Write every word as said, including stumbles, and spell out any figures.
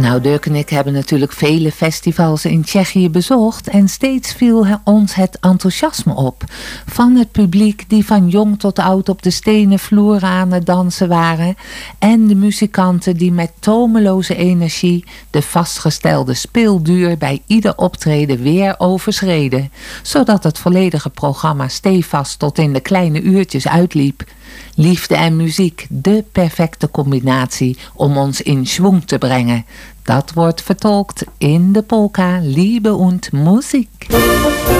Nou, Dirk en ik hebben natuurlijk vele festivals in Tsjechië bezocht en steeds viel ons het enthousiasme op van het publiek die van jong tot oud op de stenen vloer aan het dansen waren en de muzikanten die met tomeloze energie de vastgestelde speelduur bij ieder optreden weer overschreden, zodat het volledige programma stevast tot in de kleine uurtjes uitliep. Liefde en muziek, de perfecte combinatie om ons in schwung te brengen. Dat wordt vertolkt in de polka Liebe und Musik.